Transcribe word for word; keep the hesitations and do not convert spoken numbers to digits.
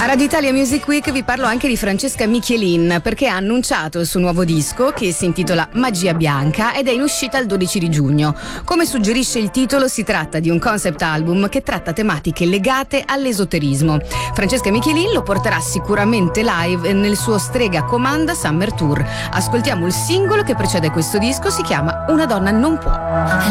A Radio Italia Music Week vi parlo anche di Francesca Michelin, perché ha annunciato il suo nuovo disco che si intitola Magia Bianca ed è in uscita il dodici di giugno. Come suggerisce il titolo, si tratta di un concept album che tratta tematiche legate all'esoterismo. Francesca Michelin lo porterà sicuramente live nel suo Strega Comanda Summer Tour. Ascoltiamo il singolo che precede questo disco, si chiama Una donna non può.